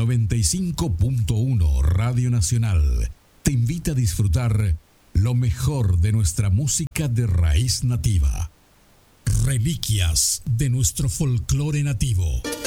95.1 Radio Nacional te invita a disfrutar lo mejor de nuestra música de raíz nativa. Reliquias de nuestro folclore nativo.